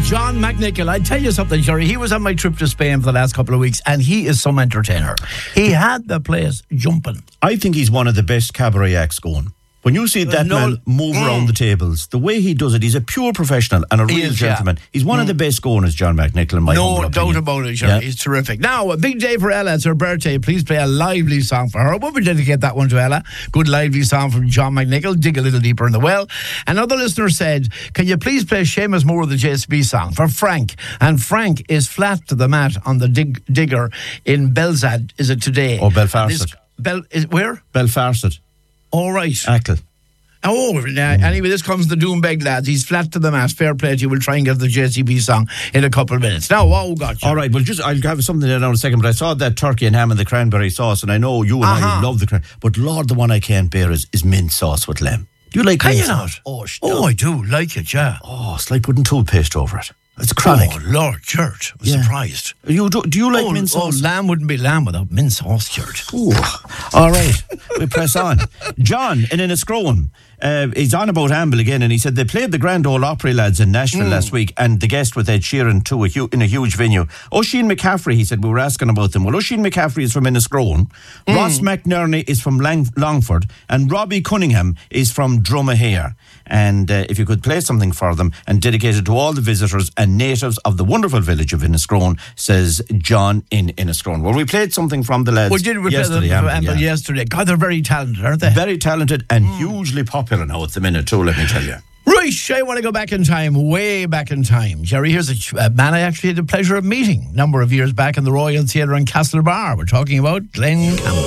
John McNichol. I tell you something, Jerry. He was on my trip to Spain for the last couple of weeks, and he is some entertainer. He had the place jumping. I think he's one of the best cabaret acts going. When you see that man move around the tables, the way he does it, he's a pure professional and a real gentleman. Yeah. He's one of the best going, as John McNichol, in my humble opinion. No doubt about it, Jerry. Yeah. He's terrific. Now, a big day for Ella. It's her birthday. Please play a lively song for her. We'll dedicate that one to Ella. Good lively song from John McNichol. Dig a little deeper in the well. Another listener said, can you please play Seamus Moore, the JCB song, for Frank? And Frank is flat to the mat on the digger in Belzad. Is it today? Oh, Belfast. Where? Belfast. All right. Ackle. Oh, anyway, this comes the Doombeg lads. He's flat to the mat. Fair play to you. We'll try and get the JCB song in a couple of minutes. Now, gotcha. All right, well, I'll have something there now in a second, but I saw that turkey and ham and the cranberry sauce, and I know you and I love the cranberry, but Lord, the one I can't bear is mint sauce with lamb. Do you like mint sauce? Oh, I do like it, yeah. Oh, it's like putting toothpaste over it. It's chronic. Oh, Lord, Church. I'm surprised. Do you like mint sauce? Lamb wouldn't be lamb without mint sauce, Church. All right, we press on. John in Enniscrone. He's on about Amble again, and he said they played the Grand Ole Opry lads in Nashville last week, and the guest with Ed Sheeran too in a huge venue. Oisin McCaffrey, he said, we were asking about them. Well, Oisin McCaffrey is from Enniscrone, Ross McNerney is from Longford, and Robbie Cunningham is from Dromahare. And if you could play something for them and dedicate it to all the visitors and natives of the wonderful village of Enniscrone, says John in Enniscrone. Well, we played something from the lads yesterday. God, they're very talented, aren't they? Very talented and hugely popular now at the minute too, let me tell you. Right, I want to go back in time, way back in time. Jerry, here's a man I actually had the pleasure of meeting a number of years back in the Royal Theatre in Castlebar. We're talking about Glenn Campbell.